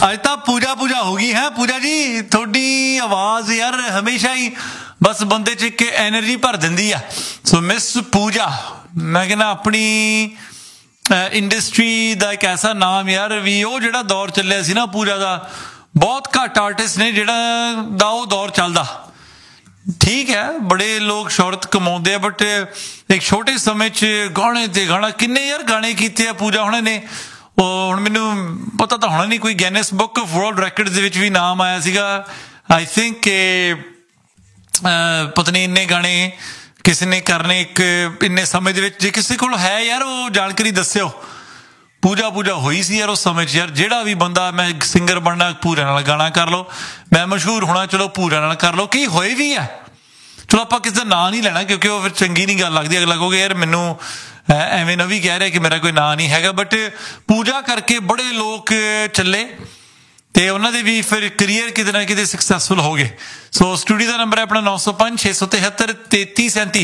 ਅੱਜ ਤਾਂ ਪੂਜਾ ਹੋ ਗਈ ਹੈ। ਪੂਜਾ ਜੀ ਤੁਹਾਡੀ ਆਵਾਜ਼ ਯਾਰ ਹਮੇਸ਼ਾ ਹੀ ਬਸ ਬੰਦੇ 'ਚ ਇੱਕ ਐਨਰਜੀ ਭਰ ਦਿੰਦੀ ਆ। ਸੋ ਮਿਸ ਪੂਜਾ, ਮੈਂ ਕਹਿੰਦਾ ਆਪਣੀ ਇੰਡਸਟਰੀ ਦਾ ਇੱਕ ਐਸਾ ਨਾਮ ਯਾਰ ਵੀ ਉਹ ਜਿਹੜਾ ਦੌਰ ਚੱਲਿਆ ਸੀ ਨਾ ਪੂਜਾ ਦਾ, ਬਹੁਤ ਘੱਟ ਆਰਟਿਸਟ ਨੇ ਜਿਹੜਾ ਦਾ ਉਹ ਦੌਰ ਚੱਲਦਾ। ਠੀਕ ਹੈ, ਬੜੇ ਲੋਕ ਸ਼ੋਹਰਤ ਕਮਾਉਂਦੇ ਆ, ਬਟ ਇੱਕ ਛੋਟੇ ਸਮੇਂ 'ਚ ਗਾਣੇ ਤੇ ਗਾਣਾ, ਕਿੰਨੇ ਯਾਰ ਗਾਣੇ ਕੀਤੇ ਆ ਪੂਜਾ ਹੁਣੇ ਨੇ। ਉਹ ਹੁਣ ਮੈਨੂੰ ਪਤਾ ਤਾਂ ਹੋਣਾ ਨਹੀਂ, ਕੋਈ Guinness book of world records ਦੇ ਵਿੱਚ ਵੀ ਨਾਮ ਆਇਆ ਸੀਗਾ ਆਈ ਥਿੰਕ ਕਿ ਪਤਾ ਨਹੀਂ ਇੰਨੇ ਗਾਣੇ ਕਿਸੇ ਨੇ ਕਰਨੇ ਇੱਕ ਇੰਨੇ ਸਮੇਂ ਦੇ ਵਿੱਚ। ਜੇ ਕਿਸੇ ਕੋਲ ਹੈ ਯਾਰ ਉਹ ਜਾਣਕਾਰੀ ਦੱਸਿਓ। ਪੂਜਾ ਹੋਈ ਸੀ ਯਾਰ ਉਸ ਸਮੇਂ 'ਚ। ਯਾਰ ਜਿਹੜਾ ਵੀ ਬੰਦਾ ਮੈਂ ਸਿੰਗਰ ਬਣਨਾ ਪੂਰੇ ਨਾਲ ਗਾਣਾ ਕਰ ਲਓ, ਮੈਂ ਮਸ਼ਹੂਰ ਹੋਣਾ ਚਲੋ ਪੂਰੇ ਨਾਲ ਕਰ ਲਓ, ਕੀ ਹੋਏ ਵੀ ਹੈ। ਚਲੋ ਆਪਾਂ ਕਿਸੇ ਦਾ ਨਾਂ ਨਹੀਂ ਲੈਣਾ ਕਿਉਂਕਿ ਉਹ ਫਿਰ ਚੰਗੀ ਨਹੀਂ ਗੱਲ ਲੱਗਦੀ। ਅਗਲਾ ਕਹੋਗੇ ਯਾਰ ਮੈਨੂੰ ਐਵੇਂ ਨਾ ਵੀ ਕਹਿ ਰਿਹਾ ਕਿ ਮੇਰਾ ਕੋਈ ਨਾਂ ਨਹੀਂ ਹੈਗਾ, ਬਟ ਪੂਜਾ ਕਰਕੇ ਬੜੇ ਲੋਕ ਚੱਲੇ ਤੇ ਉਹਨਾਂ ਦੇ ਵੀ ਫਿਰ ਕਰੀਅਰ ਕਿਤੇ ਨਾ ਕਿਤੇ ਸਕਸੈਸਫੁਲ ਹੋ ਗਏ। ਸੋ ਸਟੂਡੀਓ ਦਾ ਨੰਬਰ ਹੈ ਆਪਣਾ 905 673 3337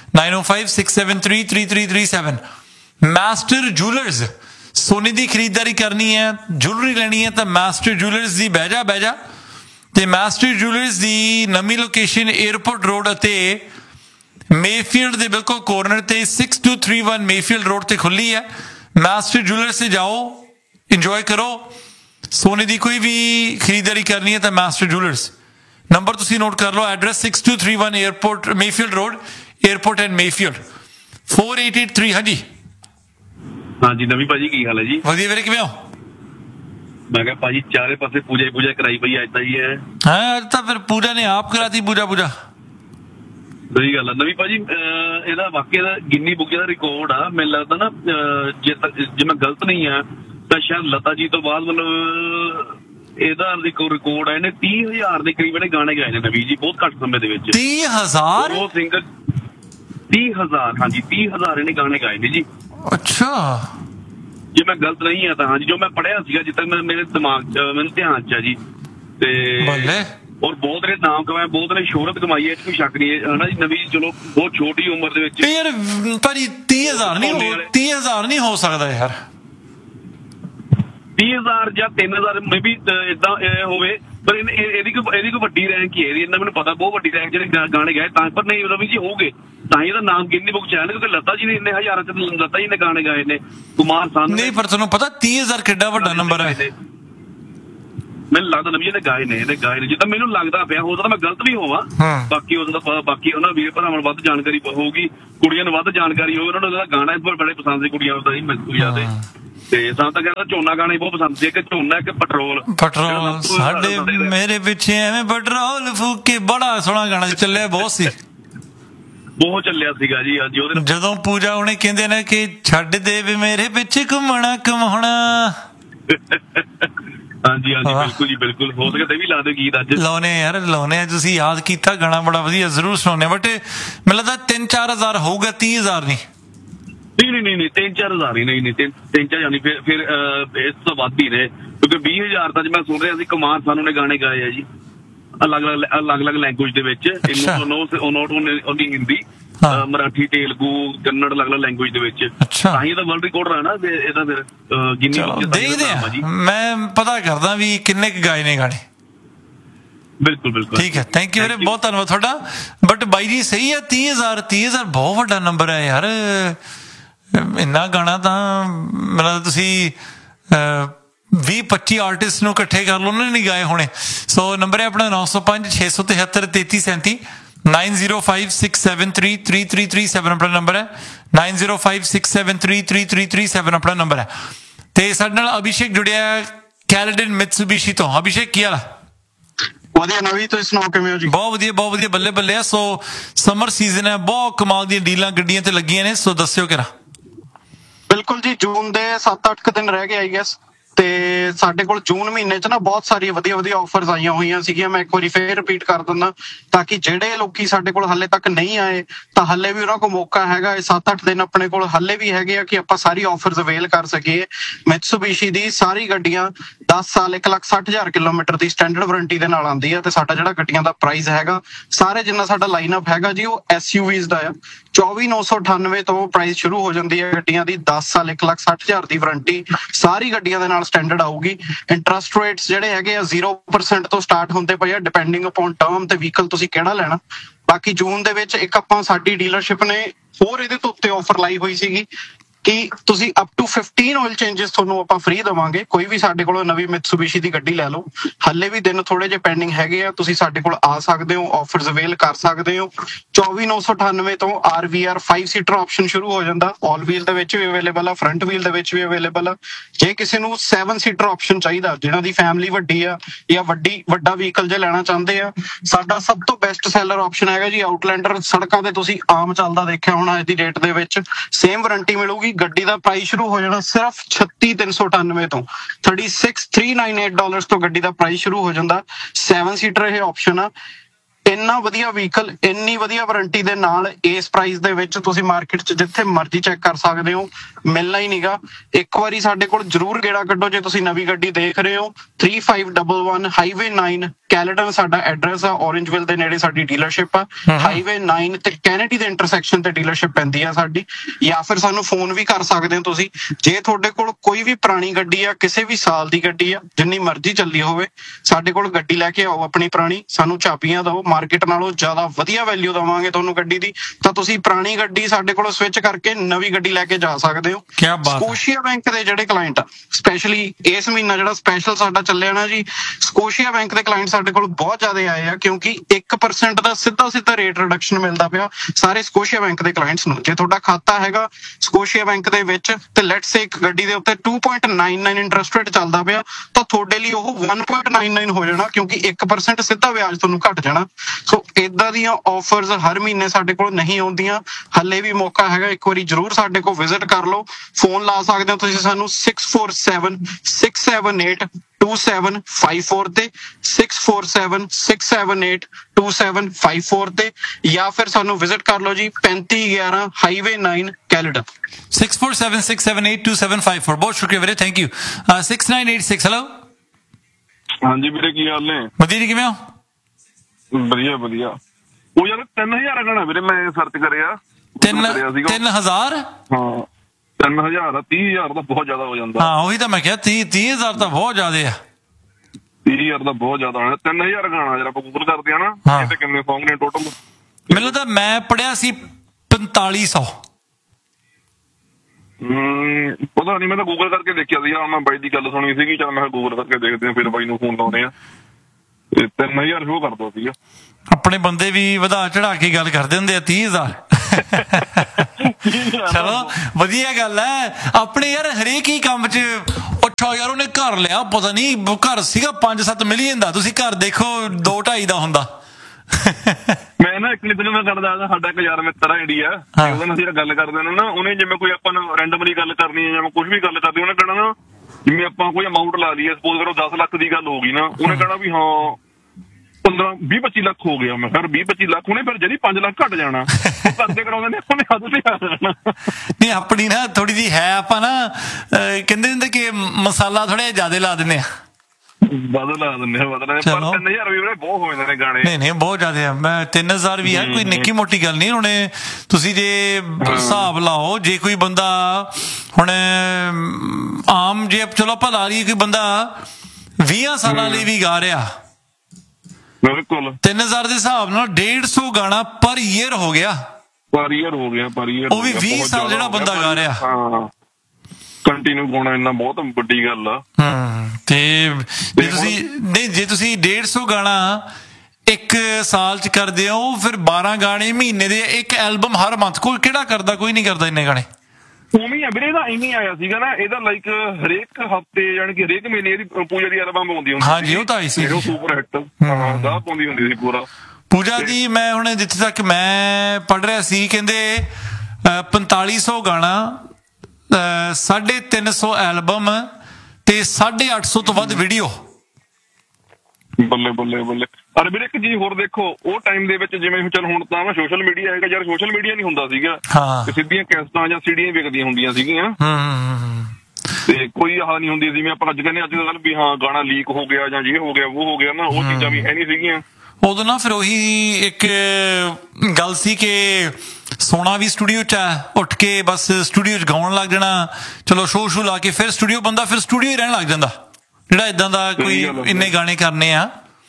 9056733337। ਮਾਸਟਰ ਜੂਲਰਸ, ਸੋਨੇ ਦੀ ਖਰੀਦਦਾਰੀ ਕਰਨੀ ਹੈ, ਜੁਐਲਰੀ ਲੈਣੀ ਹੈ ਤਾਂ ਮਾਸਟਰ ਜੂਲਰਸ ਦੀ ਬਹਿ ਜਾ। ਤੇ ਮਾਸਟਰ ਜੂਲਰਸ ਦੀ ਨਵੀਂ ਲੋਕੇਸ਼ਨ ਏਅਰਪੋਰਟ ਰੋਡ ਅਤੇ ਮੇਫੀਲਡ ਦੇ ਬਿਲਕੁਲ ਕੋਰਨਰ ਤੇ 6231 ਮੇਫੀਲਡ ਰੋਡ ਤੇ ਖੁੱਲੀ ਹੈ। ਮਾਸਟਰ ਜੂਲਰਸ ਤੇ ਜਾਓ, ਇੰਜੋਏ ਕਰੋ। ਸੋਨੇ ਦੀ ਕੋਈ ਵੀ ਖਰੀਦਦਾਰੀ ਕਰਨੀ ਹੈ ਤਾਂ ਮਾਸਟਰ ਜੂਲਰਸ। ਨੰਬਰ ਤੁਸੀਂ ਨੋਟ ਕਰ ਲਓ, address 6231 airport Mayfield road, airport and Mayfield 4883। ਹਾਂਜੀ ਹਾਂਜੀ ਨਵੀਂ ਭਾਜੀ ਕੀ ਹਾਲ ਹੈ ਜੀ? ਵਧੀਆ ਵੀਰੇ, ਕਿਵੇਂ ਹੋ? ਮੈਂ ਕਿਹਾ ਭਾਜੀ ਚਾਰੇ ਪਾਸੇ ਪੂਜਾ ਕਰਾਈ ਪਈ ਅੱਜ ਤਾਂ ਜੀ। ਹਾਂ ਅੱਜ ਤਾਂ ਫਿਰ ਪੂਜਾ ਨੇ ਆਪ ਕਰਾਤੀ ਪੂਜਾ। ਸਹੀ ਗੱਲ ਆ ਨਵੀਂ ਭਾਜੀ, ਇਹਦਾ ਵਾਕਿਆ ਦਾ ਗਿੰਨੀ ਬੁੱਕ ਦਾ ਰਿਕਾਰਡ ਆ। ਮੈਨੂੰ ਲੱਗਦਾ ਨਾ ਜੇ ਮੈਂ ਗਲਤ ਨਹੀਂ ਆ ਤਾਂ ਸ਼ਾਇਦ ਲਤਾ ਜੀ ਤੋਂ ਬਾਅਦ ਮਤਲਬ ਇਹਦਾ ਰਿਕਾਰਡ ਆ। ਇਹਨੇ 30,000 ਦੇ ਕਰੀਬ ਇਹਨੇ ਗਾਣੇ ਗਾਏ ਨੇ ਨਵੀਂ ਜੀ, ਬਹੁਤ ਘੱਟ ਸਮੇਂ ਦੇ ਵਿੱਚ। 30,000? ਉਹ ਸਿੰਗਰ 30,000, ਹਾਂਜੀ 30,000 ਇਹਨੇ ਗਾਣੇ ਗਾਏ ਨੇ ਜੀ। ਅੱਛਾ, ਜੇ ਮੈਂ ਗਲਤ ਨਹੀਂ ਆ ਤਾਂ ਹਾਂਜੀ, ਜੋ ਮੈਂ ਪੜ੍ਹਿਆ ਸੀਗਾ ਜਿੱਦ ਤੱਕ ਮੇਰੇ ਦਿਮਾਗ 'ਚ ਮੈਨੂੰ ਧਿਆਨ 'ਚ ਆ ਜੀ। ਤੇ ਔਰ ਬਹੁਤ ਨੇ ਨਾਮ ਕਮਾਇਆ, ਬਹੁਤ ਨੇ ਸ਼ੋਹਰਤ ਕਮਾਈ ਹੈ, ਕੋਈ ਸ਼ੱਕ ਨਹੀਂ ਹੈ ਹਨਾ ਜੀ। ਨਵੀਂ ਚਲੋ ਬਹੁਤ ਛੋਟੀ ਉਮਰ ਦੇ ਵਿੱਚ ਯਾਰ ਭਾਜੀ 30,000 ਨਹੀਂ ਹੋ ਸਕਦਾ ਯਾਰ। 30,000 ਜਾਂ 3,000 ਮੇ ਵੀ ਏਦਾਂ ਹੋਵੇ, ਪਰ ਇਹਦੀ ਕੋਈ ਵੱਡੀ ਰੈਂਕ ਹੀ ਹੈ ਇਹਦੀ। ਇਹਨਾਂ ਮੈਨੂੰ ਪਤਾ ਬਹੁਤ ਵੱਡੀ ਰੈਂਕ ਜਿਹੜੇ ਗਾਣੇ ਗਾਏ ਤਾਂ, ਪਰ ਨਹੀਂ ਰਵੀ ਜੀ ਹੋਊਗੇ ਤਾਂ ਹੀ ਇਹਦਾ ਨਾਮ ਗਿੰਨੀ ਬੁੱਕ 'ਚ ਆਇਆ ਨਾ, ਕਿਉਂਕਿ ਲਤਾ ਜੀ ਨੇ ਇੰਨੇ ਹਜ਼ਾਰਾਂ 'ਚ ਲਤਾ ਜੀ ਨੇ ਗਾਣੇ ਗਾਏ ਨੇ, ਕੁਮਾਰ ਸਾਨੂ ਨਹੀਂ। ਪਰ ਤੁਹਾਨੂੰ ਪਤਾ 30,000 ਕਿੱਡਾ ਵੱਡਾ ਨੰਬਰ ਹੈ। ਮੈਨੂੰ ਲੱਗਦਾ ਨਵੀਂ ਇਹਨੇ ਗਾਏ ਨੇ ਜਿੱਦਾਂ ਮੈਨੂੰ ਲੱਗਦਾ ਪਿਆ। ਹੋ ਸਕਦਾ ਮੈਂ ਗਲਤ ਵੀ ਹੋਵਾਂ, ਬਾਕੀ ਬਾਕੀ ਉਹਨਾਂ ਵੀਰ ਭਰਾਵਾਂ ਨੂੰ ਵੱਧ ਜਾਣਕਾਰੀ ਹੋਊਗੀ, ਕੁੜੀਆਂ ਨੂੰ ਵੱਧ ਜਾਣਕਾਰੀ ਹੋਊਗੀ। ਉਹਨਾਂ ਨੂੰ ਗਾਣਾ ਬੜੇ ਪਸੰਦ ਸੀ ਕੁੜੀਆਂ ਦਾ ਜੀ, ਮੈਨੂੰ ਯਾਦ ਹੈ। ਤੇ ਸਾਨੂੰ ਤਾਂ ਕਹਿੰਦਾ ਝੋਨਾ ਗਾਣੇ ਬਹੁਤ ਪਸੰਦ ਸੀ, ਕਿ ਝੋਨਾ ਇੱਕ ਪੈਟਰੋਲ ਸਾਡੇ ਮੇਰੇ ਪਿੱਛੇ ਐਵੇਂ ਪੈਟਰੋਲ ਫੂਕੇ, ਬੜਾ ਸੋਹਣਾ ਗਾਣਾ ਚੱਲਿਆ, ਬਹੁਤ ਸੀ, ਬਹੁਤ ਚੱਲਿਆ ਸੀਗਾ ਜੀ। ਹਾਂਜੀ ਉਹਦੇ ਜਦੋਂ ਪੂਜਾ ਉਹਨੇ ਕਹਿੰਦੇ ਨੇ ਕਿ ਛੱਡ ਦੇ ਵੀ ਮੇਰੇ ਪਿੱਛੇ ਘੁੰਮਣਾ ਕਮਾਉਣਾ। ਹਾਂਜੀ ਬਿਲਕੁਲ ਜੀ ਬਿਲਕੁਲ। ਹੋ ਸਕੇ ਤੇ ਵੀ ਲਾ ਦਿਓ ਗੀਤ ਅੱਜ। ਲਾਉਣੇ ਤੁਸੀਂ ਯਾਦ ਕੀਤਾ ਗਾਣਾ ਬੜਾ ਵਧੀਆ, ਜ਼ਰੂਰ ਸੁਣਾਉਣੇ। ਬਟ ਮੈਨੂੰ ਲੱਗਦਾ 3-4 ਹੋਊਗਾ, 30,000 ਨਹੀਂ। ਨਹੀਂ 3-4 ਹੀ ਨਹੀਂ 3-4 ਨਹੀਂ, ਫਿਰ ਇਸ ਤੋਂ ਵੱਧ ਹੀ ਨੇ, ਕਿਉਂਕਿ 20,000 ਤਾਂ ਮੈਂ ਸੁਣ ਰਿਹਾ ਸੀ ਕੁਮਾਰ ਸਾਨੂ ਨੇ ਗਾਣੇ ਗਾਏ ਆ ਜੀ ਅਲੱਗ ਲੈਂਗੁਏਜ ਦੇ ਵਿੱਚ। ਨੋਟ ਓਨਲੀ ਹਿੰਦੀ, ਮਰਾਠੀ, ਤੇਲਗੂ, ਕੰਨੜ, ਅਲੱਗ ਲੈਂਗੁਏਜ ਦੇ ਵਿੱਚ। ਤਾਂ ਹੀ ਇਹਦਾ ਵਰਲਡ ਰਿਕਾਰਡ ਰਹਾ ਨਾ ਇਹਦਾ। ਫਿਰ ਗਿੰਨੀ ਦੇਖਦੇ ਆ, ਮੈਂ ਪਤਾ ਕਰਦਾ ਵੀ ਕਿੰਨੇ ਕੁ ਗਾਏ ਨੇ ਗਾਣੇ। ਬਿਲਕੁਲ ਠੀਕ ਹੈ, ਥੈਂਕ ਯੂ ਵੀਰੇ, ਬਹੁਤ ਧੰਨਵਾਦ ਤੁਹਾਡਾ। ਬਟ ਬਾਈ ਜੀ ਸਹੀ ਹੈ, 30,000 ਬਹੁਤ ਵੱਡਾ ਨੰਬਰ ਹੈ ਯਾਰ। ਇੰਨਾ ਗਾਣਾ ਤਾਂ ਮਤਲਬ ਤੁਸੀਂ 20-25 ਆਰਟਿਸਟ ਨੂੰ ਇਕੱਠੇ ਕਰ ਲਓ, ਉਹਨਾਂ ਨੇ ਨਹੀਂ ਗਾਏ ਹੋਣੇ। ਸੋ ਨੰਬਰ ਹੈ ਆਪਣਾ 905 673 3337 9056733337 ਆਪਣਾ ਨੰਬਰ ਹੈ। 9056733337 ਆਪਣਾ ਨੰਬਰ ਹੈ। ਤੇ ਸਾਡੇ ਨਾਲ ਅਭਿਸ਼ੇਕ ਜੁੜਿਆ ਕੈਲਡਨ ਮਿਤਸੂਬਿਸ਼ੀ ਤੋਂ। ਅਭਿਸ਼ੇਕ ਕੀ ਹਾਲ ਹੈ? ਵਧੀਆ ਨਵੀਂ, ਤੁਸੀਂ ਸੁਣਾਓ ਕਿਵੇਂ ਹੋ ਜੀ? ਬਹੁਤ ਵਧੀਆ ਬੱਲੇ ਆ। ਸੋ ਸਮਰ ਸੀਜ਼ਨ ਹੈ, ਬਹੁਤ ਕਮਾਲ ਦੀਆਂ ਡੀਲਾਂ ਗੱਡੀਆਂ ਤੇ ਲੱਗੀਆਂ ਨੇ, ਸੋ ਦੱਸਿਓ ਕਿਰਾ। ਬਿਲਕੁਲ ਜੀ, ਜੂਨ ਦੇ 7-8 ਦਿਨ ਰਹਿ ਗਏ ਆਈ ਗੈਸ। ਤੇ ਸਾਡੇ ਕੋਲ ਜੂਨ ਮਹੀਨੇ 'ਚ ਨਾ ਬਹੁਤ ਸਾਰੀਆਂ ਵਧੀਆ ਆਫਰਸ ਆਈਆਂ ਹੋਈਆਂ ਸੀਗੀਆਂ। ਮੈਂ ਇੱਕ ਵਾਰੀ ਫੇਰ ਰਿਪੀਟ ਕਰ ਦਿੰਦਾ ਤਾਂ ਕਿ ਜਿਹੜੇ ਲੋਕੀ ਸਾਡੇ ਕੋਲ ਹਾਲੇ ਤੱਕ ਨਹੀਂ ਆਏ ਤਾਂ ਹਾਲੇ ਵੀ ਉਹਨਾਂ ਕੋਲ ਮੌਕਾ ਹੈਗਾ। 7-8 ਦਿਨ ਆਪਣੇ ਕੋਲ ਹਾਲੇ ਵੀ ਹੈਗੇ ਆ ਕਿ ਆਪਾਂ ਸਾਰੀ ਆਫਰਸ ਅਵੇਲ ਕਰ ਸਕੀਏ। ਮਿਤਸੂਬਿਸ਼ੀ ਦੀ ਸਾਰੀ ਗੱਡੀਆਂ 10 ਸਾਲ 1,60,000 ਕਿਲੋਮੀਟਰ ਦੀ ਸਟੈਂਡਰਡ ਵਾਰੰਟੀ ਦੇ ਨਾਲ ਆਉਂਦੀ ਆ। ਤੇ ਸਾਡਾ ਜਿਹੜਾ ਗੱਡੀਆਂ ਦਾ ਪ੍ਰਾਈਸ ਹੈਗਾ ਸਾਰੇ ਜਿੰਨਾ ਸਾਡਾ ਲਾਈਨਅਪ ਹੈਗਾ ਜੀ ਉਹ SUVs ਦਾ ਆ। 24,998 ਤੋਂ ਪ੍ਰਾਈਸ ਸ਼ੁਰੂ ਹੋ ਜਾਂਦੀ ਹੈ ਗੱਡੀਆਂ ਦੀ। 10 ਸਾਲ 1,60,000 ਦੀ ਵਾਰੰਟੀ ਸਾਰੀ ਗੱਡੀਆਂ ਦੇ ਨਾਲ ਸਟੈਂਡਰਡ ਆਊਗੀ। ਇੰਟਰਸਟ ਰੇਟਸ ਜਿਹੜੇ ਹੈਗੇ ਆ 0% ਤੋਂ ਸਟਾਰਟ ਹੁੰਦੇ ਪਏ ਆ ਡਿਪੈਂਡਿੰਗ ਅਪਨ ਟਰਮ ਤੇ ਵਹੀਕਲ ਤੁਸੀਂ ਕਿਹੜਾ ਲੈਣਾ। ਬਾਕੀ ਜੂਨ ਦੇ ਵਿੱਚ ਇੱਕ ਆਪਾਂ ਸਾਡੀ ਡੀਲਰਸ਼ਿਪ ਨੇ ਹੋਰ ਇਹਦੇ ਤੋਂ ਉੱਤੇ ਆਫਰ ਲਾਈ ਹੋਈ ਸੀਗੀ ਕਿ ਤੁਸੀਂ ਅਪ ਟੂ 15 ਆਇਲ ਚੇਂਜਸ ਤੁਹਾਨੂੰ ਆਪਾਂ ਫ੍ਰੀ ਦੇਵਾਂਗੇ। ਕੋਈ ਵੀ ਸਾਡੇ ਕੋਲੋਂ ਨਵੀਂ ਮਿਤਸੂਬਿਸ਼ੀ ਦੀ ਗੱਡੀ ਲੈ ਲਓ। ਹੱਲੇ ਵੀ ਦਿਨ ਥੋੜੇ ਜਿਹੇ ਪੈਂਡਿੰਗ ਹੈਗੇ ਆ, ਤੁਸੀਂ ਸਾਡੇ ਕੋਲ ਆ ਸਕਦੇ ਹੋ, ਆਫਰਸ ਅਵੇਲ ਕਰ ਸਕਦੇ ਹੋ। 24,998 ਤੋਂ RVR 5 ਸੀਟਰ ਆਪਸ਼ਨ ਸ਼ੁਰੂ ਹੋ ਜਾਂਦਾ। ਆਲ ਵੀਲ ਦੇ ਵਿੱਚ ਵੀ ਅਵੇਲੇਬਲ ਆ, ਫਰੰਟ ਵੀਲ ਦੇ ਵਿੱਚ ਵੀ ਅਵੇਲੇਬਲ ਆ। ਜੇ ਕਿਸੇ ਨੂੰ 7 ਸੀਟਰ ਆਪਸ਼ਨ ਚਾਹੀਦਾ, ਜਿਹਨਾਂ ਦੀ ਫੈਮਿਲੀ ਵੱਡੀ ਆ ਜਾਂ ਵੱਡਾ ਵਹੀਕਲ ਜੇ ਲੈਣਾ ਚਾਹੁੰਦੇ ਆ, ਸਾਡਾ ਸਭ ਤੋਂ ਬੈਸਟ ਸੈਲਰ ਆਪਸ਼ਨ ਹੈਗਾ ਜੀ ਆਊਟਲੈਂਡਰ। ਸੜਕਾਂ ਤੇ ਤੁਸੀਂ ਆਮ ਚੱਲਦਾ ਦੇਖਿਆ ਹੋਣਾ ਅੱਜ ਦੀ ਡੇਟ ਦੇ ਵਿੱਚ। ਸੇਮ ਵਾਰੰਟੀ ਮਿਲੂਗੀ। ਗੱਡੀ ਦਾ ਪ੍ਰਾਈਸ ਸ਼ੁਰੂ ਹੋ ਜਾਣਾ ਸਿਰਫ 36,398 ਤੋਂ। $36,398 ਤੋਂ ਗੱਡੀ ਦਾ ਪ੍ਰਾਈਸ ਸ਼ੁਰੂ ਹੋ ਜਾਂਦਾ। 7 ਸੀਟਰ ਇਹ ਆਪਸ਼ਨ ਆ। ਇੰਨਾ ਵਧੀਆ ਵਹੀਕਲ, ਇੰਨੀ ਵਧੀਆ ਵਾਰੰਟੀ ਦੇ ਨਾਲ ਇਸ ਪ੍ਰਾਈਸ ਦੇ ਵਿੱਚ ਤੁਸੀਂ ਮਾਰਕੀਟ 'ਚ ਜਿੱਥੇ ਮਰਜ਼ੀ ਚੈੱਕ ਕਰ ਸਕਦੇ ਹੋ, ਮਿਲਣਾ ਹੀ ਨਹੀਂਗਾ। ਇੱਕ ਵਾਰੀ ਸਾਡੇ ਕੋਲ ਜਰੂਰ ਗੇੜਾ ਕੱਢੋ ਜੇ ਤੁਸੀਂ ਨਵੀਂ ਗੱਡੀ ਦੇਖ ਰਹੇ ਹੋ। 3511 ਹਾਈਵੇ 9 ਕੈਲੇਡਨ ਸਾਡਾ ਐਡਰੈਸ ਆ। ਔਰੇਂਜਵਿਲ ਦੇ ਨੇੜੇ ਸਾਡੀ ਡੀਲਰਸ਼ਿਪ ਆ। ਹਾਈਵੇ 9 ਤੇ ਕੈਨੇਡੀ ਦੇ ਇੰਟਰਸੈਕਸ਼ਨ ਤੇ ਡੀਲਰਸ਼ਿਪ ਪੈਂਦੀ ਆ ਸਾਡੀ। ਜਾਂ ਫਿਰ ਸਾਨੂੰ ਫੋਨ ਵੀ ਕਰ ਸਕਦੇ ਹੋ ਤੁਸੀਂ। ਜੇ ਤੁਹਾਡੇ ਕੋਲ ਕੋਈ ਵੀ ਪੁਰਾਣੀ ਗੱਡੀ ਆ, ਕਿਸੇ ਵੀ ਸਾਲ ਦੀ ਗੱਡੀ ਆ, ਜਿੰਨੀ ਮਰਜ਼ੀ ਚੱਲੀ ਹੋਵੇ, ਸਾਡੇ ਕੋਲ ਗੱਡੀ ਲੈ ਕੇ ਆਓ ਆਪਣੀ ਪੁਰਾਣੀ, ਸਾਨੂੰ ਚਾਬੀਆਂ ਦਿਓ। ਮਾਰਕੀਟ ਨਾਲੋਂ ਜ਼ਿਆਦਾ ਵਧੀਆ ਵੈਲਿਊ ਦੇਵਾਂਗੇ ਤੁਹਾਨੂੰ ਗੱਡੀ ਦੀ। ਤਾਂ ਤੁਸੀਂ ਪੁਰਾਣੀ ਗੱਡੀ ਸਾਡੇ ਕੋਲੋਂ ਸਵਿਚ ਕਰਕੇ ਨਵੀਂ ਗੱਡੀ ਲੈ ਕੇ ਜਾ ਸਕਦੇ ਹੋ। ਸਕੋਸ਼ੀਆ ਬੈਂਕ ਦੇ ਜਿਹੜੇ ਕਲਾਇੰਟ ਆ, ਸਪੈਸ਼ਲੀ ਇਸ ਮਹੀਨਾ ਜਿਹੜਾ ਸਪੈਸ਼ਲ ਸਾਡਾ ਚੱਲਿਆ ਨਾ ਜੀ, ਸਕੋਸ਼ੀਆ ਬੈਂਕ ਦੇ ਕਲਾਇੰਟ ਸਾਡੇ ਕੋਲ ਬਹੁਤ ਜ਼ਿਆਦਾ ਆਏ ਆ ਕਿਉਂਕਿ 1% ਦਾ ਸਿੱਧਾ ਰੇਟ ਰਿਡਕਸ਼ਨ ਮਿਲਦਾ ਪਿਆ ਸਾਰੇ ਸਕੋਸ਼ੀਆ ਬੈਂਕ ਦੇ ਕਲਾਇੰਟਸ ਨੂੰ। ਜੇ ਤੁਹਾਡਾ ਖਾਤਾ ਹੈਗਾ ਸਕੋਸ਼ੀਆ ਬੈਂਕ ਦੇ ਵਿੱਚ ਤੇ ਲੈਟਸ ਸੇ ਇੱਕ ਗੱਡੀ ਦੇ ਉੱਤੇ 2.99 ਇੰਟਰਸਟ ਰੇਟ ਚੱਲਦਾ ਪਿਆ, ਤਾਂ ਤੁਹਾਡੇ ਲਈ ਉਹ 1.99 ਹੋ ਜਾਣਾ ਕਿਉਂਕਿ 1% ਸਿੱਧਾ ਵਿਆਜ ਤੁਹਾਨੂੰ ਘਟ ਜਾਣਾ। ਸੋ ਇਦਾਂ ਦੀਆਂ ਆਫਰਸ ਹਰ ਮਹੀਨੇ ਸਾਡੇ ਕੋਲ ਨਹੀਂ ਆਉਂਦੀਆਂ। ਹੱਲੇ ਵੀ ਮੌਕਾ ਹੈਗਾ, ਇੱਕ ਵਾਰੀ ਜਰੂਰ ਸਾਡੇ ਕੋਲ ਵਿਜ਼ਿਟ ਕਰ ਲਓ। ਫੋਨ ਲਾ ਸਕਦੇ ਹੋ ਤੁਸੀਂ ਸਾਨੂੰ 647-678-2754 ਤੇ 647-678-2754 ਤੇ, ਜਾਂ ਫਿਰ ਸਾਨੂੰ ਵਿਜ਼ਿਟ ਕਰ ਲਓ ਜੀ 3511 ਹਾਈਵੇ 9 ਕੈਲੇਡਨ। 647-678-2754। ਬਹੁਤ ਸ਼ੁਕਰੀਆ ਵੀਰੇ, ਥੈਂਕ ਯੂ। 6986 ਹੈਲੋ। ਹਾਂਜੀ ਵੀਰੇ, ਕੀ ਹਾਲ ਨੇ? ਵਧੀਆ ਜੀ, ਕਿਵੇਂ ਹੋ? ਵਧੀਆ ਵਧੀਆ। ਉਹ ਯਾਰ 3,000 ਗਾਣਾ ਵੀਰੇ ਮੈਂ ਸਰਚ ਕਰਿਆ। 3,000? ਹਾਂ 3,000 ਦਾ 30,000 ਦਾ ਬਹੁਤ ਜ਼ਿਆਦਾ ਹੋ ਜਾਂਦਾ। ਹਾਂ ਉਹੀ ਤਾਂ ਮੈਂ ਕਿਹਾ 30,000 ਤਾਂ ਬਹੁਤ ਜ਼ਿਆਦਾ ਆ। 30,000 ਦਾ ਬਹੁਤ ਜ਼ਿਆਦਾ ਹੋਣਾ। 3,000 ਗਾਣਾ ਜਰਾ ਆਪਾਂ ਗੂਗਲ ਕਰਦੇ ਆ ਨਾ, ਇਹਦੇ ਕਿੰਨੇ ਸੌਂਗ ਨੇ ਟੋਟਲ? ਮੈਨੂੰ ਤਾਂ ਮੈਂ ਪੜਿਆ ਸੀ 4,500। ਪਤਾ ਨਹੀਂ, ਮੈਂ ਤਾਂ ਗੂਗਲ ਕਰਕੇ ਦੇਖਿਆ ਸੀ। ਮੈਂ ਬਾਈ ਦੀ ਗੱਲ ਸੁਣੀ ਸੀਗੀ, ਚੱਲ ਮੈਂ ਗੂਗਲ ਕਰਕੇ ਦੇਖਦੇ ਆ, ਫਿਰ ਬਾਈ ਨੂੰ ਫੋਨ ਲਾਉਂਦੇ ਆ। 3,000 ਸ਼ੋ ਕਰ ਦੋ ਸੀਗਾ। ਆਪਣੇ ਬੰਦੇ ਵੀ ਵਧਾ ਚੜਾ ਕੇ ਗੱਲ ਕਰਦੇ ਹੁੰਦੇ ਆ 30,000। ਚਲੋ ਵਧੀਆ ਗੱਲ ਹੈ ਆਪਣੇ ਯਾਰ। ਹਰੇਕ ਹੀ ਕੰਮ 'ਚ ਅੱਛਾ ਯਾਰ ਉਹਨੇ ਘਰ ਲਿਆ, ਪਤਾ ਨਹੀਂ ਘਰ ਸੀਗਾ 5-7 ਮਿਲੀਅਨ ਦਾ, ਤੁਸੀਂ ਘਰ ਦੇਖੋ 2-2.5 ਦਾ ਹੁੰਦਾ। ਮੈਂ ਨਾ ਇੱਕ ਦਿਨ ਮੈਂ ਕਰਦਾ, ਸਾਡਾ ਇੱਕ ਯਾਰ ਮਿੱਤਰ ਆ ਇੰਡੀਆ, ਉਹਦੇ ਨਾਲ ਗੱਲ ਕਰਦੇ ਨੇ ਨਾ, ਉਹਨੇ ਜਿਵੇਂ ਕੋਈ ਆਪਾਂ ਨੂੰ ਰੈਂਡਮਲੀ ਗੱਲ ਕਰਨੀ ਹੈ ਜਾਂ ਕੁਝ ਵੀ ਗੱਲ ਕਰਨੀ, ਉਹਨੇ ਕਹਿਣਾ ਨਾ ਜਿਵੇਂ ਆਪਾਂ ਕੋਈ ਅਮਾਊਂਟ ਲਾ ਲਈਏ, ਸਪੋਜ਼ ਕਰੋ 10 ਲੱਖ ਦੀ ਗੱਲ ਹੋ ਗਈ ਨਾ, ਉਹਨੇ ਕਹਿਣਾ ਵੀ ਹਾਂ 15-20-25 ਲੱਖ ਹੋ ਗਿਆ। ਮੈਂ ਫਿਰ 20-25 ਲੱਖ ਉਹਨੇ ਫਿਰ ਜਿਹੜੀ 5 ਲੱਖ ਘੱਟ ਜਾਣਾ ਕਰਦੇ ਕਰਾਉਂਦੇ ਨੇ, ਉਹਨੇ ਹੱਦ ਤੇ ਆ ਜਾਣਾ। ਨਹੀਂ ਆਪਣੀ ਨਾ ਥੋੜੀ ਜਿਹੀ ਹੈ, ਆਪਾਂ ਨਾ ਕਹਿੰਦੇ ਹੁੰਦੇ ਕਿ ਮਸਾਲਾ ਥੋੜਾ ਜਿਹਾ ਜ਼ਿਆਦਾ ਲਾ ਦਿੰਦੇ ਆ, ਬਦਲਾ ਦਿੰਦੇ ਆ। ਪਰ 3,000 ਵੀ ਬਹੁਤ ਹੋ ਜਾਂਦੇ ਨੇ ਗਾਣੇ। ਨਹੀਂ ਬਹੁਤ ਜ਼ਿਆਦਾ ਆ। ਮੈਂ 3,000 ਵੀ ਹੈ, ਕੋਈ ਨਿੱਕੀ ਮੋਟੀ ਗੱਲ ਨਹੀਂ। ਹੁਣ ਤੁਸੀਂ ਜੇ ਹਿਸਾਬ ਲਾਓ, ਜੇ ਕੋਈ ਬੰਦਾ ਹੁਣ ਆਮ ਜੇ ਚਲੋ ਆਪਾਂ ਲਾ ਲਈਏ ਕੋਈ ਬੰਦਾ 20 ਸਾਲਾਂ ਲਈ ਵੀ ਗਾ ਰਿਹਾ, ਬਿਲਕੁਲ 3,000 ਦੇ ਹਿਸਾਬ ਨਾਲ 150 ਗਾਣਾ ਪਰ ਈਅਰ ਹੋ ਗਿਆ। ਪਰ ਈਅਰ ਹੋ ਗਿਆ, ਪਰ ਈਅਰ ਉਹ ਵੀ 20 ਸਾਲ ਜਿਹੜਾ ਬੰਦਾ ਗਾ ਰਿਹਾ। ਹਾਂ ਕੰਟੀਨਿਊ ਗਾਉਣਾ ਇੰਨਾ ਬਹੁਤ ਵੱਡੀ ਗੱਲ ਆ। ਤੇ ਜੇ ਤੁਸੀਂ 150 ਗਾਣਾ ਇੱਕ ਸਾਲ ਚ ਕਰਦੇ ਹੋ, ਫਿਰ 12 ਗਾਣੇ ਮਹੀਨੇ ਦੇ, ਇੱਕ ਐਲਬਮ ਹਰ ਮੰਥ। ਕੋਈ ਕਿਹੜਾ ਕਰਦਾ? ਕੋਈ ਨਹੀਂ ਕਰਦਾ ਇੰਨੇ ਗਾਣੇ। ਉਵੇਂ ਆ ਵੀਰੇ, ਇਹਦਾ ਇਵੇਂ ਆਇਆ ਸੀਗਾ ਨਾ, ਇਹਦਾ ਲਾਈਕ ਹਰੇਕ ਹਫ਼ਤੇ ਯਾਨੀ ਕਿ ਹਰੇਕ ਮਹੀਨੇ ਇਹਦੀ ਪੂਜਾ ਦੀ ਐਲਬਮ ਆਉਂਦੀ ਹੁੰਦੀ। ਹਾਂਜੀ ਉਹ ਤਾਂ ਆਈ ਸੀ, ਸੁਪਰ ਹਿੱਟ ਦਾ ਪਾਉਂਦੀ ਹੁੰਦੀ ਸੀ ਪੂਰਾ। ਪੂਜਾ ਦੀ ਮੈਂ ਹੁਣ ਜਿੱਥੇ ਤੱਕ ਮੈਂ ਪੜ੍ਹ ਰਿਹਾ ਸੀ, ਕਹਿੰਦੇ 4,500 ਗਾਣਾ, 350 ਐਲਬਮ ਤੇ 850 ਤੋਂ ਵੱਧ ਵੀਡੀਓ। ਬੱਲੇ ਬੱਲੇ ਬੱਲੇ। ਪਰ ਵੀਰੇ ਇੱਕ ਚੀਜ਼ ਹੋਰ ਦੇਖੋ, ਉਹ ਟਾਈਮ ਦੇ ਵਿੱਚ ਜਿਵੇਂ ਚੱਲ ਹੁਣ ਤਾਂ ਸੋਸ਼ਲ ਮੀਡੀਆ ਹੈਗਾ ਯਾਰ, ਸੋਸ਼ਲ ਮੀਡੀਆ ਨਹੀਂ ਹੁੰਦਾ ਸੀਗਾ, ਸਿੱਧੀਆਂ ਕੈਸਟਾਂ ਜਾਂ ਸੀਡੀਆਂ ਵਿਕਦੀਆਂ ਹੁੰਦੀਆਂ ਸੀਗੀਆਂ। ਤੇ ਕੋਈ ਆਹ ਨਹੀਂ ਹੁੰਦੀ, ਜਿਵੇਂ ਆਪਾਂ ਅੱਜ ਕਹਿੰਦੇ ਅੱਜ ਕੱਲ੍ਹ ਵੀ ਹਾਂ ਗਾਣਾ ਲੀਕ ਹੋ ਗਿਆ ਜਾਂ ਇਹ ਹੋ ਗਿਆ ਉਹ ਹੋ ਗਿਆ ਨਾ, ਉਹ ਚੀਜ਼ਾਂ ਵੀ ਹੈ ਨਹੀਂ ਸੀਗੀਆਂ ਉਦੋਂ ਨਾ। ਫਿਰ ਉਹੀ ਇੱਕ ਗੱਲ ਸੀ ਕਿ ਸੋਨਾ ਵੀ ਸਟੂਡੀਓ 'ਚ ਹੈ, ਉੱਠ ਕੇ ਬਸ ਸਟੂਡੀਓ 'ਚ ਗਾਉਣ ਲੱਗ ਜਾਣਾ, ਚਲੋ ਸ਼ੋ ਲਾ ਕੇ ਫਿਰ ਸਟੂਡੀਓ ਬੰਦਾ ਫਿਰ ਸਟੂਡੀਓ ਹੀ ਰਹਿਣ ਲੱਗ ਜਾਂਦਾ, ਜਿਹੜਾ ਇਦਾਂ ਦਾ ਕੋਈ ਇੰਨੇ ਗਾਣੇ ਕਰਨੇ ਆ।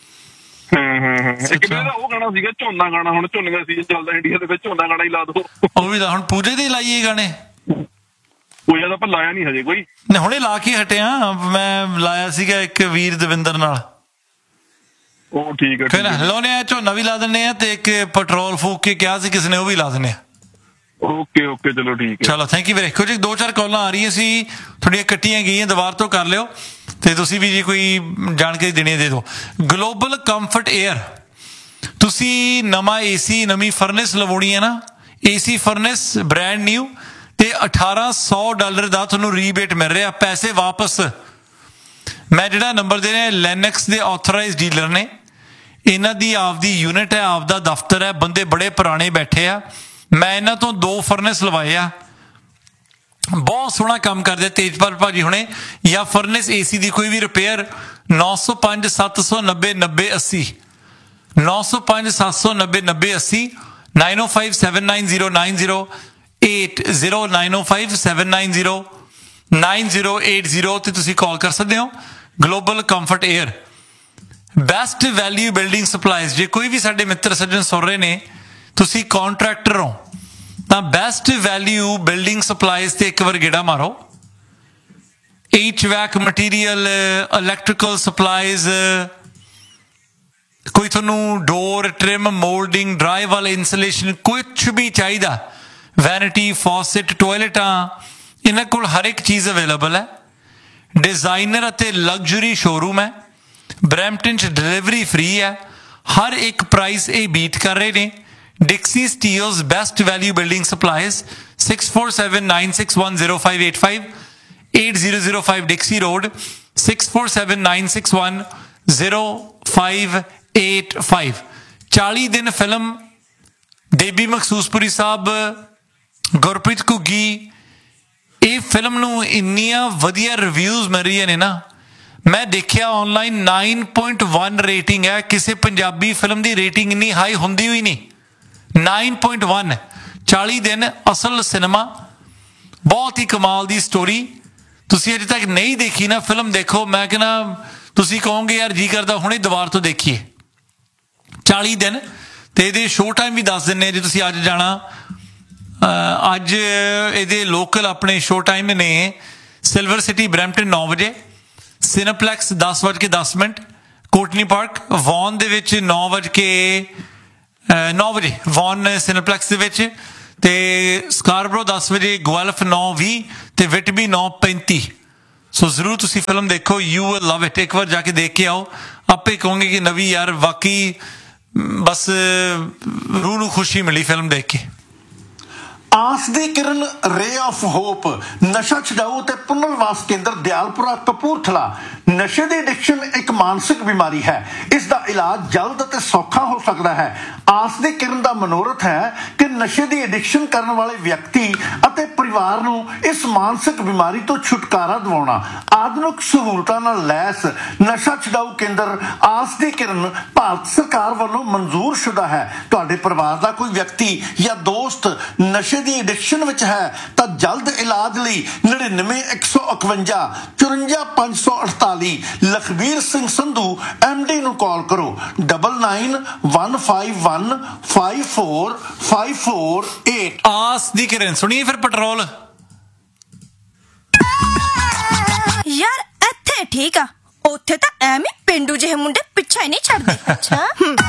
ਇੱਕ ਮੇਰਾ ਉਹ ਗਾਣਾ ਸੀਗਾ ਝੋਨਾ ਗਾਣਾ, ਹੁਣ ਝੋਨੇ ਦਾ ਸੀਜ਼ਨ ਚੱਲਦਾ ਇੰਡੀਆ ਦੇ ਵਿੱਚ, ਝੋਨਾ ਗਾਣਾ ਹੀ ਲਾ ਦੋ। ਉਹ ਵੀ ਤਾਂ ਹੁਣ ਪੂਜੇ ਦੇ ਲਾਈਏ ਗਾਣੇ, ਪੂਜਾ ਦਾ ਆਪਾਂ ਲਾਇਆ ਨਹੀਂ ਹਜੇ ਕੋਈ, ਹੁਣੇ ਲਾ ਕੇ ਹਟਿਆ। ਮੈਂ ਲਾਇਆ ਸੀਗਾ ਇੱਕ ਵੀਰ ਦਵਿੰਦਰ ਨਾਲ, ਉਹ ਠੀਕ ਹੈ। ਫਿਰ ਲਾਉਣੇ ਆ, ਝੋਨਾ ਵੀ ਲਾ ਦਿੰਦੇ ਆ ਤੇ ਇੱਕ ਪੈਟਰੋਲ ਫੂਕ ਕੇ ਕਿਹਾ ਸੀ ਕਿਸੇ ਨੇ, ਉਹ ਵੀ ਲਾ ਦਿੰਦੇ ਆ। ਓਕੇ ਚਲੋ ਠੀਕ ਹੈ, ਚਲੋ ਥੈਂਕ ਯੂ ਵੀਰੇ। ਕੁਝ 2-4 ਕਾਲਾਂ ਆ ਰਹੀਆਂ ਸੀ, ਥੋੜੀਆਂ ਕੱਟੀਆਂ ਗਈਆਂ, ਦੁਬਾਰਾ ਤੋਂ ਕਰ ਲਿਓ ਤੇ ਤੁਸੀਂ ਵੀ ਜੇ ਕੋਈ ਜਾਣਕਾਰੀ ਦੇਣੀ ਦੇ ਦਿਓ। ਗਲੋਬਲ ਕੰਫਰਟ 에ਅਰ, ਤੁਸੀਂ ਨਵਾਂ ਏਸੀ ਨਵੀਂ ਫਰਨੈਸ ਲਵਾਉਣੀ ਹੈ ਨਾ, ਏਸੀ ਫਰਨੈਸ ਬ੍ਰੈਂਡ ਨਿਊ ਤੇ $1800 ਦਾ ਤੁਹਾਨੂੰ ਰੀਬੇਟ ਮਿਲ ਰਿਹਾ, ਪੈਸੇ ਵਾਪਸ। ਮੈਂ ਜਿਹੜਾ ਨੰਬਰ ਦੇ ਰਿਹਾ ਲੈਨੈਕਸ ਦੇ ਆਥੋਰਾਈਜ਼ਡ ਡੀਲਰ ਨੇ, ਇਹਨਾਂ ਦੀ ਆਪਦੀ ਯੂਨਿਟ ਹੈ, ਆਪਦਾ ਦਫ਼ਤਰ ਹੈ, ਬੰਦੇ ਬੜੇ ਪੁਰਾਣੇ ਬੈਠੇ ਆ। ਮੈਂ ਇਹਨਾਂ ਤੋਂ 2 ਫਰਨੈਸ ਲਵਾਏ ਆ, ਬਹੁਤ ਸੋਹਣਾ ਕੰਮ ਕਰਦੇ ਤੇਜਪਾਲ ਭਾਜੀ ਹੁਣੇ। ਜਾਂ ਫਰਨੈਸ ਏਸੀ ਦੀ ਕੋਈ ਵੀ ਰਿਪੇਅਰ 905 790 9080 905 790 9080 905 790 9080 905 790 9080 ਤੇ ਤੁਸੀਂ ਕਾਲ ਕਰ ਸਕਦੇ ਹੋ। Global comfort air, best value building supplies. ਜੇ ਕੋਈ ਵੀ ਸਾਡੇ ਮਿੱਤਰ ਸੱਜਣ ਸੁਣ ਰਹੇ ਨੇ, ਤੁਸੀਂ ਕੰਟਰੈਕਟਰ ਹੋ ਤਾਂ ਬੈਸਟ ਵੈਲਿਊ ਬਿਲਡਿੰਗ ਸਪਲਾਈਜ਼ ਤੇ ਇੱਕ ਵਾਰ ਗੇੜਾ ਮਾਰੋ। HVAC ਮਟੀਰੀਅਲ, ਇਲੈਕਟ੍ਰੀਕਲ ਸਪਲਾਈਜ਼, ਕੋਈ ਤੁਹਾਨੂੰ ਡੋਰ ਟ੍ਰਿਮ, ਮੋਲਡਿੰਗ, ਡਰਾਈ ਵਾਲਾ ਇੰਸੂਲੇਸ਼ਨ, ਕੁਛ ਵੀ ਚਾਹੀਦਾ, ਵੈਨਿਟੀ, ਫੌਸਟ, ਟੋਇਲਟਾਂ, ਇਹਨਾਂ ਕੋਲ ਹਰ ਇੱਕ ਚੀਜ਼ ਅਵੇਲੇਬਲ ਹੈ। ਡਿਜ਼ਾਈਨਰ ਅਤੇ ਲਗਜ਼ਰੀ ਸ਼ੋਰੂਮ ਹੈ, ਬਰੈਂਪਟਨ 'ਚ ਡਿਲੀਵਰੀ ਫ੍ਰੀ ਹੈ, ਹਰ ਇੱਕ ਪ੍ਰਾਈਸ ਇਹ ਬੀਟ ਕਰ ਰਹੇ ਨੇ। ਡਿਕਸੀ Steeles best value building supplies 6479610585 8005 ਡਿਕਸੀ road 6479610585। 40 ਦਿਨ ਫਿਲਮ, ਦੇਬੀ ਮਖਸੂਸਪੁਰੀ ਸਾਹਿਬ, ਗੁਰਪ੍ਰੀਤ ਘੁੱਗੀ, ਇਹ ਫਿਲਮ ਨੂੰ ਇੰਨੀਆਂ ਵਧੀਆ ਰਿਵਿਊਜ਼ ਮਿਲ ਰਹੀਆਂ ਨੇ ਨਾ, ਮੈਂ ਦੇਖਿਆ ਆਨਲਾਈਨ 9.1 ਰੇਟਿੰਗ ਹੈ। ਕਿਸੇ ਪੰਜਾਬੀ ਫਿਲਮ ਦੀ ਰੇਟਿੰਗ ਇੰਨੀ ਹਾਈ ਹੁੰਦੀ ਹੋਈ ਨਹੀਂ, 9.1। 40 ਦਿਨ ਅਸਲ ਸਿਨੇਮਾ, ਬਹੁਤ ਹੀ ਕਮਾਲ ਦੀ ਸਟੋਰੀ। ਤੁਸੀਂ ਅਜੇ ਤੱਕ ਨਹੀਂ ਦੇਖੀ ਨਾ, ਫਿਲਮ ਦੇਖੋ। ਮੈਂ ਕਹਿੰਦਾ ਤੁਸੀਂ ਕਹੋਗੇ ਯਾਰ ਜੀ ਕਰਦਾ ਹੁਣੇ ਦੁਬਾਰਾ ਤੋਂ ਦੇਖੀਏ। 40 ਦਿਨ ਤੇ ਇਹਦੇ ਸ਼ੋ ਟਾਈਮ ਵੀ ਦੱਸ ਦਿੰਨੇ, ਜੇ ਤੁਸੀਂ ਅੱਜ ਜਾਣਾ। ਅੱਜ ਇਹਦੇ ਲੋਕਲ ਆਪਣੇ ਸ਼ੋ ਟਾਈਮ ਨੇ ਸਿਲਵਰ ਸਿਟੀ ਬਰੈਂਪਟਨ 9 ਵਜੇ, ਸਿਨੇਪਲੈਕਸ 10:10, ਕੋਟਨੀ ਪਾਰਕ ਵੌਨ ਦੇ ਵਿੱਚ 9 ਵਜੇ ਵੌਨ ਸਿਨੇਪਲੈਕਸ ਦੇ ਵਿੱਚ, ਤੇ ਸਕਾਰਬਰੋ 10 ਵਜੇ, ਗੁਆਲਫ 9:20 ਤੇ ਵਿਟਬੀ 9:35। ਸੋ ਜ਼ਰੂਰ ਤੁਸੀਂ ਫਿਲਮ ਦੇਖੋ, ਯੂ ਵਿਲ ਲਵ ਇਟ। ਇੱਕ ਵਾਰ ਜਾ ਕੇ ਦੇਖ ਕੇ ਆਓ, ਆਪੇ ਕਹੋਗੇ ਕਿ ਨਵੀਂ ਯਾਰ ਵਾਕਈ ਬਸ ਰੂਹ ਨੂੰ ਖੁਸ਼ੀ ਮਿਲੀ ਫਿਲਮ ਦੇਖ ਕੇ। ਆਸ ਦੀ ਕਿਰਨ, ਰੇ ਆਫ ਹੋਪ, ਨਸ਼ਾ ਛਡਾਊ ਤੇ ਪੁਨਰਵਾਸ ਕੇਂਦਰ ਦਿਆਲਪੁਰਾ ਕਪੂਰਥਲਾ। ਨਸ਼ੇ ਦੀ ਐਡਿਕਸ਼ਨ ਇੱਕ ਮਾਨਸਿਕ ਬਿਮਾਰੀ ਹੈ, ਇਸ ਦਾ ਇਲਾਜ ਜਲਦ ਅਤੇ ਸੌਖਾ ਹੋ ਸਕਦਾ ਹੈ। ਆਸ ਦੀ ਕਿਰਨ ਦਾ ਮਨੋਰਥ ਹੈ ਕਿ ਨਸ਼ੇ ਦੀ ਐਡਿਕਸ਼ਨ ਕਰਨ ਵਾਲੇ ਵਿਅਕਤੀ ਅਤੇ ਪਰਿਵਾਰ ਨੂੰ ਇਸ ਮਾਨਸਿਕ ਬਿਮਾਰੀ ਤੋਂ ਛੁਟਕਾਰਾ ਦਿਵਾਉਣਾ। ਆਧੁਨਿਕ ਸਹੂਲਤਾਂ ਨਾਲ ਲੈਸ ਨਸ਼ਾ ਛਡਾਊ ਕੇਂਦਰ ਆਸ ਦੀ ਕਿਰਨ ਭਾਰਤ ਸਰਕਾਰ ਵੱਲੋਂ ਮਨਜ਼ੂਰ ਸ਼ੁਦਾ ਹੈ। ਤੁਹਾਡੇ ਪਰਿਵਾਰ ਦਾ ਕੋਈ ਵਿਅਕਤੀ ਜਾਂ ਦੋਸਤ ਨਸ਼ੇ ਦੀ ਐਡਿਕਸ਼ਨ ਵਿੱਚ ਹੈ ਤਾਂ ਜਲਦ ਇਲਾਜ ਲਈ 99 151 54 548 ਲਖਬੀਰ ਸਿੰਘ ਸੰਧੂ MD ਨੂੰ ਕਾਲ ਕਰੋ। 9915154548। ਆਸ ਦੀ ਕਿਰਨ ਸੁਣੀਏ ਫਿਰ ਪੈਟਰੋਲ। ਯਾਰ ਇੱਥੇ ਠੀਕ ਆ, ਉੱਥੇ ਤਾਂ ਐਵੇਂ ਪਿੰਡੂ ਜਿਹੇ ਮੁੰਡੇ ਪਿੱਛਾ ਹੀ ਨਹੀਂ ਛੱਡਦੇ। ਅੱਛਾ